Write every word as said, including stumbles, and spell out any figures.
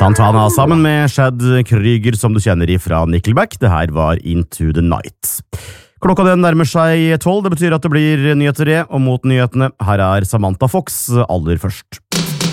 Santana sammen med Chad Kroeger som du kjenner ifra Nickelback. Det her var Into the Night. Klokka den nærmer seg tolv, det betyr at det blir nyheter, og mot nyhetene, her er Samantha Fox aller først.